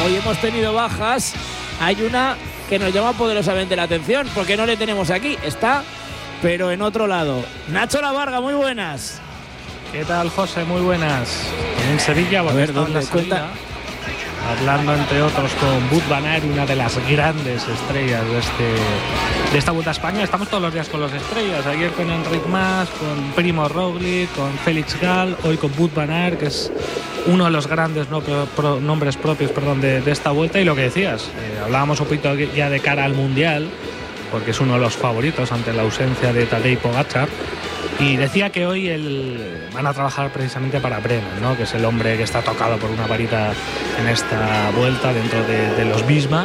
hoy hemos tenido bajas. Hay una que nos llama poderosamente la atención, porque no le tenemos aquí. Está, pero en otro lado. Nacho Lavarga, muy buenas. ¿Qué tal, José? Muy buenas. En Sevilla, a ver, ¿dónde cuenta? Hablando entre otros con Wout van Aert, una de las grandes estrellas de esta Vuelta a España. Estamos todos los días con las estrellas. Ayer con Enric Mas, con Primo Roglic, con Félix Gall, hoy con Wout van Aert, que es uno de los grandes nombres propios de esta Vuelta. Y lo que decías, hablábamos un poquito ya de cara al Mundial, porque es uno de los favoritos ante la ausencia de Tadej Pogačar. Y decía que hoy van a trabajar precisamente para Brennan, ¿no? Que es el hombre que está tocado por una varita en esta Vuelta dentro de los Visma,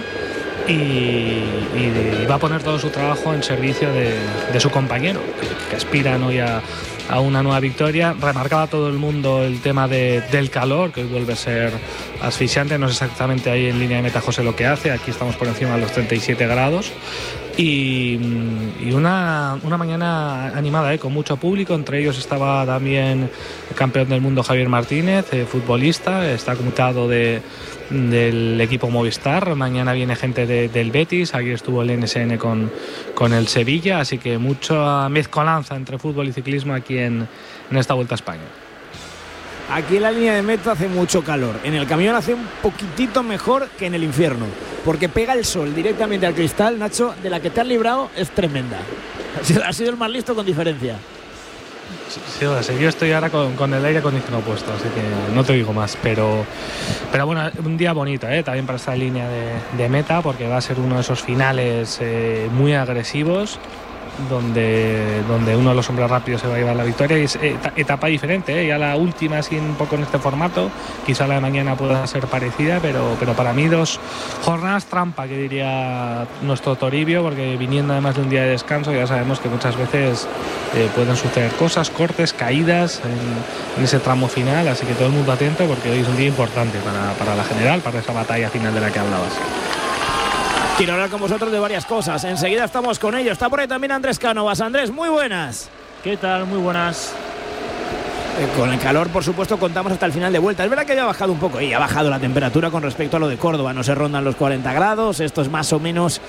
y va a poner todo su trabajo en servicio de su compañero, que aspiran hoy a una nueva victoria. Remarcaba todo el mundo el tema del calor, que hoy vuelve a ser asfixiante. No sé exactamente ahí en línea de meta, José, lo que hace. Aquí estamos por encima de los 37 grados. Y una mañana animada, con mucho público. Entre ellos estaba también el campeón del mundo Javier Martínez, futbolista, está conmutado del equipo Movistar. Mañana viene gente del Betis, aquí estuvo el NSN con el Sevilla, así que mucha mezcolanza entre fútbol y ciclismo aquí en esta Vuelta a España. Aquí en la línea de meta hace mucho calor. En el camión hace un poquitito mejor que en el infierno, porque pega el sol directamente al cristal. Nacho, de la que te has librado es tremenda. Has sido el más listo con diferencia. Sí, yo estoy ahora con el aire acondicionado puesto, así que no te digo más. Pero bueno, un día bonito, también para esta línea de meta, porque va a ser uno de esos finales muy agresivos, donde uno de los hombres rápidos se va a llevar la victoria. Y es etapa diferente, ya la última así un poco en este formato. Quizá la de mañana pueda ser parecida, pero para mí 2 jornadas trampa, que diría nuestro Toribio, porque viniendo además de un día de descanso ya sabemos que muchas veces pueden suceder cosas, cortes, caídas en ese tramo final, así que todo el mundo atento, porque hoy es un día importante para la general, para esa batalla final de la que hablabas. Quiero hablar con vosotros de varias cosas. Enseguida estamos con ellos. Está por ahí también Andrés Cánovas. Andrés, muy buenas. ¿Qué tal? Muy buenas. Con el calor, por supuesto, contamos hasta el final de Vuelta. Es verdad que ya ha bajado un poco y ha bajado la temperatura con respecto a lo de Córdoba. No se rondan los 40 grados. Esto es más o menos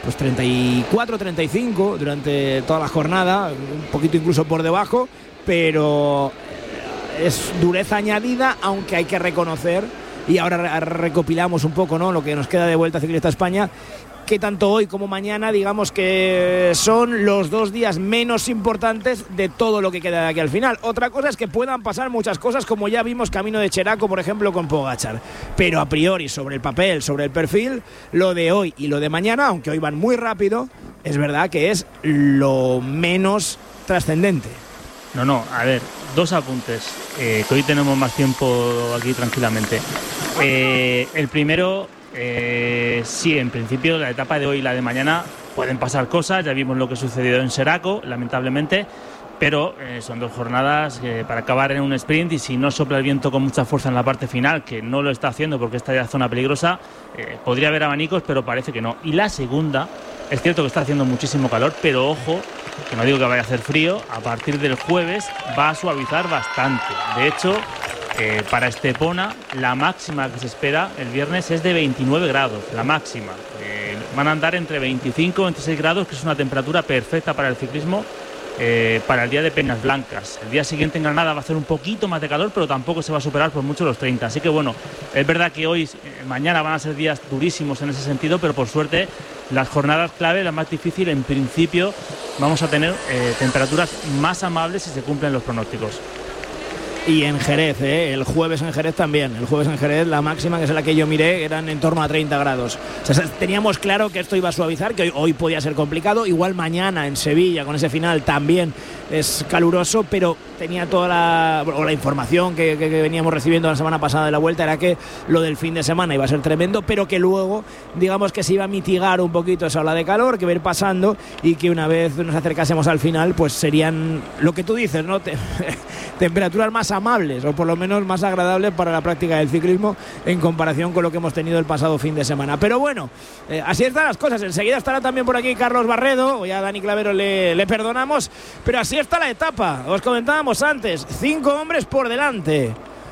34, 35 durante toda la jornada. Un poquito incluso por debajo. Pero es dureza añadida, aunque hay que reconocer, y ahora recopilamos un poco, ¿no?, lo que nos queda de Vuelta Ciclista España, que tanto hoy como mañana, digamos que son los 2 días menos importantes de todo lo que queda de aquí al final. Otra cosa es que puedan pasar muchas cosas, como ya vimos camino de Cheraco, por ejemplo, con Pogačar. Pero a priori, sobre el papel, sobre el perfil, lo de hoy y lo de mañana, aunque hoy van muy rápido, es verdad que es lo menos trascendente. No, a ver, 2 apuntes, que hoy tenemos más tiempo aquí tranquilamente. El primero, sí, en principio la etapa de hoy y la de mañana pueden pasar cosas. Ya vimos lo que sucedió en Cheraco, lamentablemente, pero son 2 jornadas para acabar en un sprint, y si no sopla el viento con mucha fuerza en la parte final, que no lo está haciendo porque está ya zona peligrosa, podría haber abanicos, pero parece que no. Y la segunda, es cierto que está haciendo muchísimo calor, pero ojo, que no digo que vaya a hacer frío, a partir del jueves va a suavizar bastante. De hecho, para Estepona, la máxima que se espera el viernes es de 29 grados, la máxima. Van a andar entre 25 y 26 grados, que es una temperatura perfecta para el ciclismo, para el día de Peñas Blancas. El día siguiente en Granada va a hacer un poquito más de calor, pero tampoco se va a superar por mucho los 30. Así que bueno, es verdad que hoy, mañana van a ser días durísimos en ese sentido, pero por suerte las jornadas clave, la más difícil, en principio vamos a tener temperaturas más amables si se cumplen los pronósticos. Y en Jerez, el jueves en Jerez también. El jueves en Jerez la máxima, que es la que yo miré, eran en torno a 30 grados. O sea, teníamos claro que esto iba a suavizar, que hoy podía ser complicado. Igual mañana en Sevilla, con ese final, también es caluroso, pero tenía toda la información que veníamos recibiendo la semana pasada de la Vuelta, era que lo del fin de semana iba a ser tremendo, pero que luego, digamos, que se iba a mitigar un poquito esa ola de calor, que va a ir pasando, y que una vez nos acercásemos al final, pues serían, lo que tú dices, ¿no?, temperaturas más amables, o por lo menos más agradables para la práctica del ciclismo en comparación con lo que hemos tenido el pasado fin de semana. Pero bueno, así están las cosas. Enseguida estará también por aquí Carlos Barredo, o ya a Dani Clavero le perdonamos, pero así está la etapa. Os comentábamos antes, 5 hombres por delante.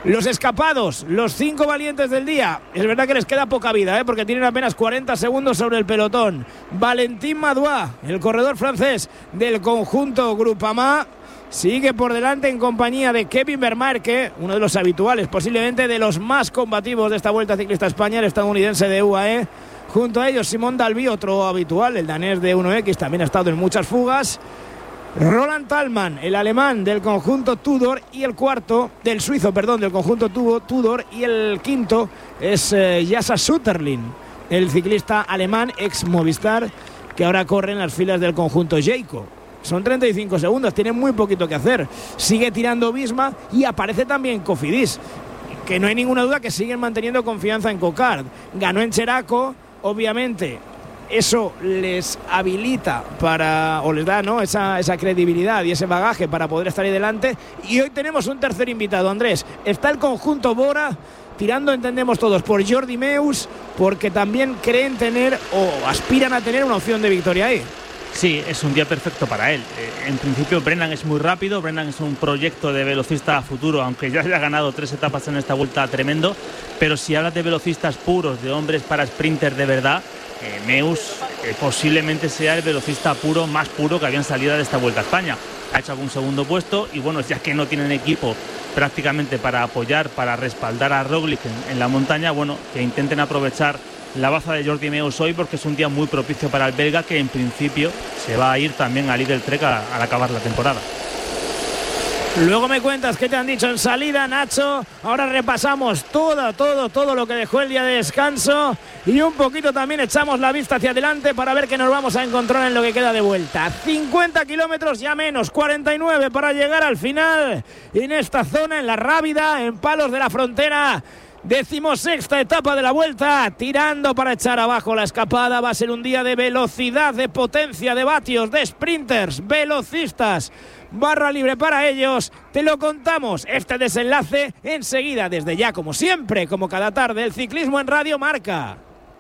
Los escapados, los 5 valientes del día. Es verdad que les queda poca vida, porque tienen apenas 40 segundos sobre el pelotón. Valentin Madouas, el corredor francés del conjunto Groupama, sigue por delante en compañía de Kevin Vermaerke, uno de los habituales, posiblemente de los más combativos de esta Vuelta Ciclista España, el estadounidense de UAE. Junto a ellos Simon Dalby, otro habitual, el danés de 1X, también ha estado en muchas fugas. Roland Thalmann, el alemán del conjunto Tudor, y el cuarto, del conjunto Tudor, y el quinto es Jasa Sutterlin, el ciclista alemán ex Movistar, que ahora corre en las filas del conjunto Jayco. Son 35 segundos, tiene muy poquito que hacer. Sigue tirando Visma y aparece también Cofidis, que no hay ninguna duda que siguen manteniendo confianza en Cocard. Ganó en Cheraco, obviamente. Eso les habilita o les da, ¿no?, esa credibilidad y ese bagaje para poder estar ahí delante. Y hoy tenemos un tercer invitado, Andrés. Está el conjunto Bora tirando, entendemos todos, por Jordi Meeus, porque también creen tener o aspiran a tener una opción de victoria ahí. Sí, es un día perfecto para él. En principio Brennan es muy rápido, Brennan es un proyecto de velocista a futuro, aunque ya haya ganado 3 etapas en esta vuelta, tremendo. Pero si hablas de velocistas puros, de hombres para sprinter de verdad, Meeus posiblemente sea el velocista más puro que había en salida de esta Vuelta a España. Ha hecho algún segundo puesto y bueno, ya que no tienen equipo prácticamente para apoyar, para respaldar a Roglic en la montaña, bueno, que intenten aprovechar la baza de Jordi Meeus hoy, porque es un día muy propicio para el belga, que en principio se va a ir también al Lidl Trek al acabar la temporada. Luego me cuentas qué te han dicho en salida, Nacho. Ahora repasamos todo lo que dejó el día de descanso y un poquito también echamos la vista hacia adelante para ver qué nos vamos a encontrar en lo que queda de vuelta. 50 kilómetros ya menos, 49 para llegar al final en esta zona, en la Rábida, en Palos de la Frontera. 16ª etapa de la Vuelta, tirando para echar abajo la escapada. Va a ser un día de velocidad, de potencia, de vatios, de sprinters, velocistas. Barra libre para ellos. Te lo contamos, este desenlace enseguida, desde ya, como siempre, como cada tarde, el ciclismo en Radio Marca.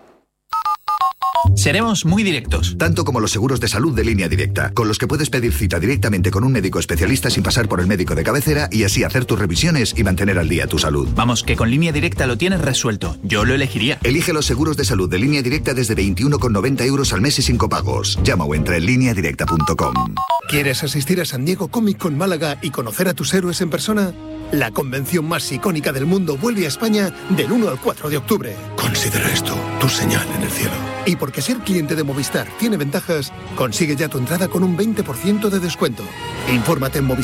Seremos muy directos. Tanto como los seguros de salud de Línea Directa, con los que puedes pedir cita directamente con un médico especialista sin pasar por el médico de cabecera y así hacer tus revisiones y mantener al día tu salud. Vamos, que con Línea Directa lo tienes resuelto. Yo lo elegiría. Elige los seguros de salud de Línea Directa desde 21,90 € al mes y sin copagos. Llama o entra en lineadirecta.com. ¿Quieres asistir a San Diego Comic Con Málaga y conocer a tus héroes en persona? La convención más icónica del mundo vuelve a España del 1 al 4 de octubre. Considera esto tu señal en el cielo. Y porque ser cliente de Movistar tiene ventajas, consigue ya tu entrada con un 20% de descuento. Infórmate en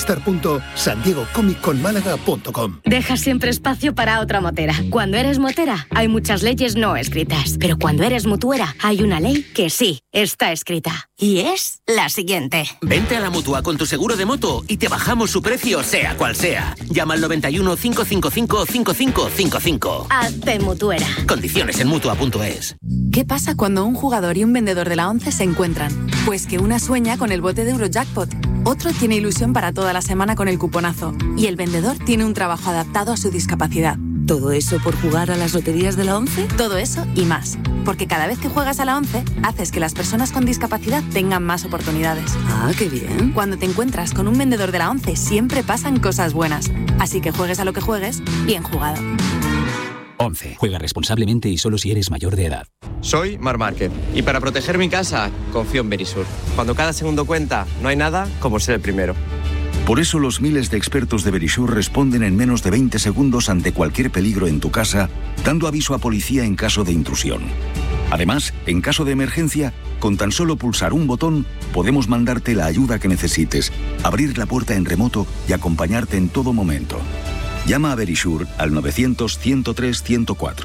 movistar.sandiegocomicconmálaga.com. Deja siempre espacio para otra motera. Cuando eres motera, hay muchas leyes no escritas. Pero cuando eres mutuera, hay una ley que sí está escrita. Y es la siguiente. Vente a la Mutua con tu seguro de moto y te bajamos su precio, sea cual sea. Llama al 91 555 5555. Hazte mutuera. Condiciones en Mutua.es. ¿Qué pasa cuando un jugador y un vendedor de la ONCE se encuentran? Pues que una sueña con el bote de Eurojackpot, otro tiene ilusión para toda la semana con el cuponazo y el vendedor tiene un trabajo adaptado a su discapacidad. ¿Todo eso por jugar a las loterías de la ONCE? Todo eso y más. Porque cada vez que juegas a la ONCE, haces que las personas con discapacidad tengan más oportunidades. Ah, qué bien. Cuando te encuentras con un vendedor de la ONCE, siempre pasan cosas buenas. Así que juegues a lo que juegues, bien jugado. 11. Juega responsablemente y solo si eres mayor de edad. Soy Marc Márquez y para proteger mi casa confío en Verisur. Cuando cada segundo cuenta, no hay nada como ser el primero. Por eso los miles de expertos de Verisur responden en menos de 20 segundos ante cualquier peligro en tu casa, dando aviso a policía en caso de intrusión. Además, en caso de emergencia, con tan solo pulsar un botón, podemos mandarte la ayuda que necesites, abrir la puerta en remoto y acompañarte en todo momento. Llama a Verisur al 900-103-104.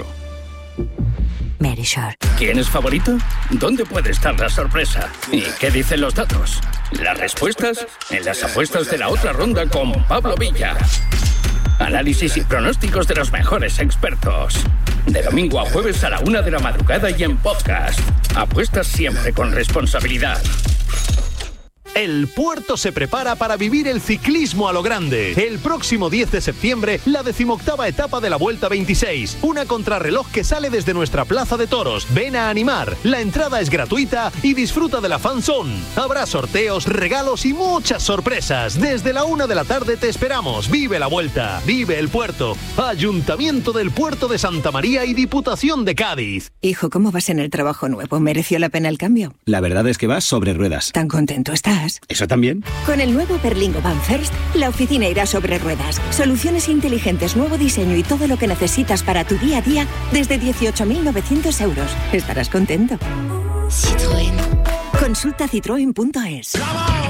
Verisur. ¿Quién es favorito? ¿Dónde puede estar la sorpresa? ¿Y qué dicen los datos? Las respuestas en las apuestas de la otra ronda con Pablo Villa. Análisis y pronósticos de los mejores expertos. De domingo a jueves a la 1 de la madrugada y en podcast. Apuestas siempre con responsabilidad. El Puerto se prepara para vivir el ciclismo a lo grande. El próximo 10 de septiembre, la 18ª etapa de la Vuelta 26. Una contrarreloj que sale desde nuestra plaza de toros. Ven a animar. La entrada es gratuita y disfruta de la fan zone. Habrá sorteos, regalos y muchas sorpresas. Desde la 1 de la tarde te esperamos. Vive la Vuelta. Vive el Puerto. Ayuntamiento del Puerto de Santa María y Diputación de Cádiz. Hijo, ¿cómo vas en el trabajo nuevo? ¿Mereció la pena el cambio? La verdad es que vas sobre ruedas. ¿Tan contento estás? ¿Eso también? Con el nuevo Berlingo Van First, la oficina irá sobre ruedas. Soluciones inteligentes, nuevo diseño y todo lo que necesitas para tu día a día desde 18.900 euros. Estarás contento. Citroën. Consulta citroen.es.